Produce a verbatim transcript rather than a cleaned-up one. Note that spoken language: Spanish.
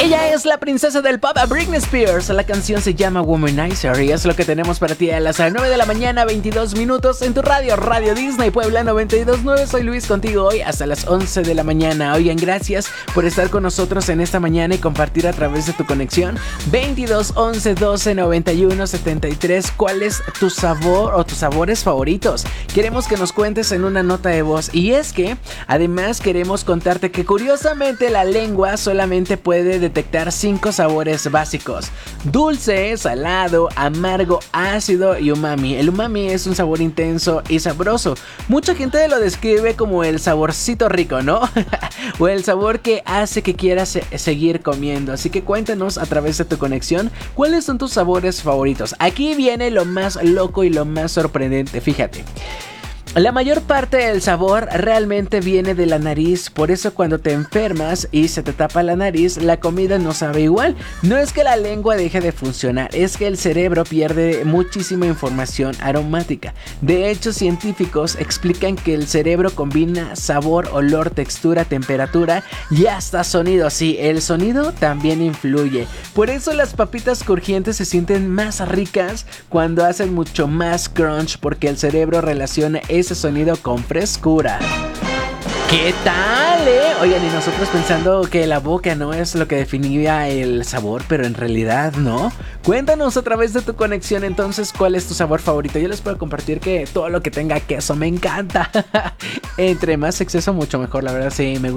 Ella es la princesa del pop, Britney Spears. La canción se llama Womanizer y es lo que tenemos para ti a las nueve de la mañana, veintidós minutos en tu radio, Radio Disney Puebla noventa y dos punto nueve. Soy Luis contigo hoy hasta las once de la mañana. Oigan, gracias por estar con nosotros en esta mañana y compartir a través de tu conexión veintidós, once, doce, noventa y uno, setenta y tres. ¿Cuál es tu sabor o tus sabores favoritos? Queremos que nos cuentes en una nota de voz. Y es que además queremos contarte que curiosamente la lengua solamente puede detectar cinco sabores básicos: dulce, salado, amargo, ácido y umami. El umami es un sabor intenso y sabroso. Mucha gente lo describe como el saborcito rico, ¿no? O el sabor que hace que quieras se- seguir comiendo. Así que cuéntanos a través de tu conexión cuáles son tus sabores favoritos. Aquí viene lo más loco y lo más sorprendente, fíjate. La mayor parte del sabor realmente viene de la nariz, por eso cuando te enfermas y se te tapa la nariz, la comida no sabe igual. No es que la lengua deje de funcionar, es que el cerebro pierde muchísima información aromática. De hecho, científicos explican que el cerebro combina sabor, olor, textura, temperatura y hasta sonido. Sí, el sonido también influye. Por eso las papitas crujientes se sienten más ricas cuando hacen mucho más crunch, porque el cerebro relaciona ese sonido con frescura. ¿Qué tal, eh? Oigan, y nosotros pensando que la boca no es lo que definía el sabor, pero en realidad no. Cuéntanos a través de tu conexión entonces cuál es tu sabor favorito. Yo les puedo compartir que todo lo que tenga queso me encanta. Entre más exceso mucho mejor, la verdad sí, me gusta.